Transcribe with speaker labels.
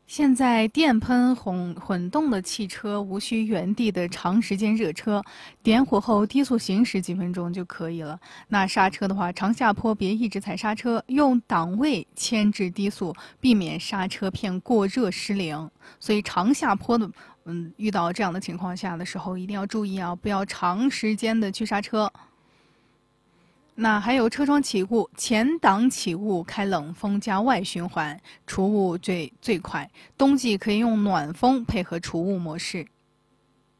Speaker 1: 现在电喷混动的汽车无需原地的长时间热车，点火后低速行驶几分钟就可以了。那刹车的话，长下坡别一直踩刹车，用档位牵制低速，避免刹车片过热失灵。所以长下坡的，遇到这样的情况下的时候，一定要注意啊，不要长时间的去刹车。那还有车窗起雾，前挡起雾开冷风加外循环，除雾最快。冬季可以用暖风配合除雾模式。